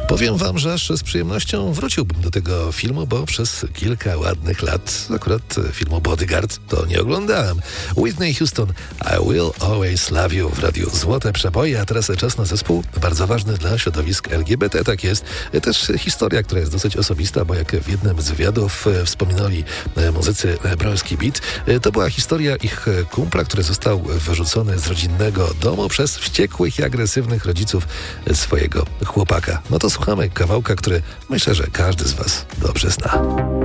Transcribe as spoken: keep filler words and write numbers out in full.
Powiem wam, że aż z przyjemnością wróciłbym do tego filmu, bo przez kilka ładnych lat akurat filmu Bodyguard to nie oglądałem. Whitney Houston, I Will Always Love You w radiu Złote Przeboje, a teraz czas na zespół bardzo ważny dla środowisk L G B T, tak jest. Też historia, która jest dosyć osobista, bo jak w jednym z wywiadów wspominali muzycy Broński Beat, to była historia ich kumpla, który został wyrzucony z rodzinnego domu przez wściekłych i agresywnych rodziców swojego chłopaka. No to słuchamy kawałka, który myślę, że każdy z was dobrze zna.